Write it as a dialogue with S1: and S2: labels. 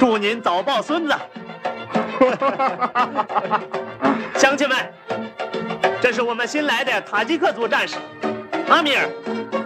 S1: 祝您早抱孙子。乡亲们，这是我们新来的塔吉克族战士阿米尔。